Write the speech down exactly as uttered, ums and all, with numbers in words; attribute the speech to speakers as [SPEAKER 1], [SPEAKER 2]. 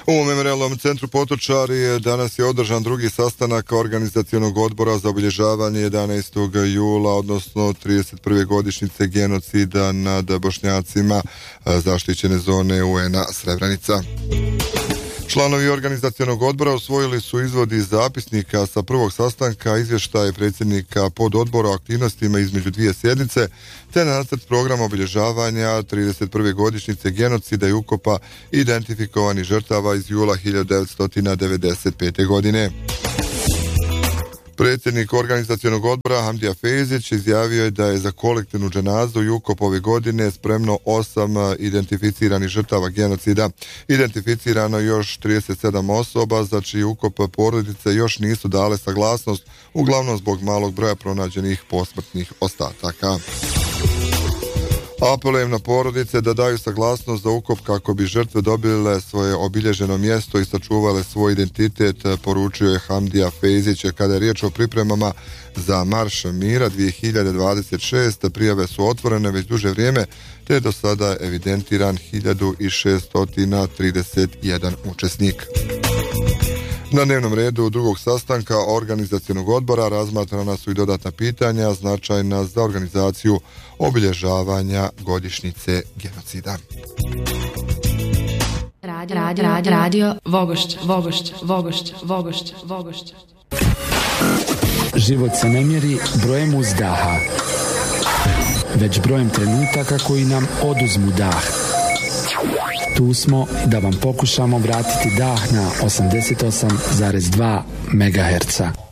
[SPEAKER 1] U Memorijalnom centru Potočari danas je održan drugi sastanak organizacionog odbora za obilježavanje jedanaestog jula, odnosno trideset prve godišnjice genocida nad Bošnjacima zaštićene zone U N-a Srebrenica. Članovi organizacionog odbora usvojili su izvod iz zapisnika sa prvog sastanka, izvještaje predsjednika pododbora o aktivnostima između dvije sjednice, te nacrt programa obilježavanja trideset prve godišnjice genocida i ukopa identifikovanih žrtava iz jula hiljadu devetsto devedeset pete. godine. Predsjednik organizacionog odbora Hamdija Fejzić izjavio je da je za kolektivnu dženazu i ukop ove godine spremno osam identificiranih žrtava genocida. Identificirano još trideset sedam osoba za čiji ukop porodice još nisu dale saglasnost, uglavnom zbog malog broja pronađenih posmrtnih ostataka. Apelujem na porodice da daju saglasnost za ukop kako bi žrtve dobile svoje obilježeno mjesto i sačuvale svoj identitet, poručio je Hamdija Fejzić. Kada je riječ o pripremama za Marš mira dvije hiljade dvadeset šeste. prijave su otvorene već duže vrijeme, te je do sada evidentiran hiljadu šesto trideset jedan učesnik. Na dnevnom redu drugog sastanka organizacionog odbora razmatrana su i dodatna pitanja značajna za organizaciju obilježavanja godišnjice genocida.
[SPEAKER 2] Radio, radio, radio, radio Vogošća, Vogošća, Vogošća, Vogošća, Vogošća.
[SPEAKER 3] Život se ne mjeri brojem uzdaha, već brojem trenutaka koji nam oduzmu dah. Tu smo da vam pokušamo vratiti dah na osamdeset osam zarez dva megaherca.